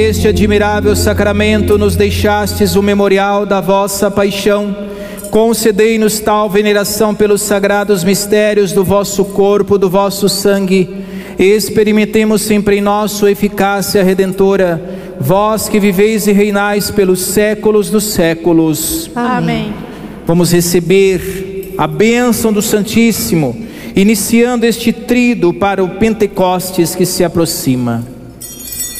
Este admirável sacramento nos deixastes o memorial da vossa paixão. Concedei-nos tal veneração pelos sagrados mistérios do vosso corpo, do vosso sangue, e experimentemos sempre em nós sua eficácia redentora. Vós que viveis e reinais pelos séculos dos séculos. Amém. Vamos receber a bênção do Santíssimo, iniciando este tríduo para o Pentecostes que se aproxima.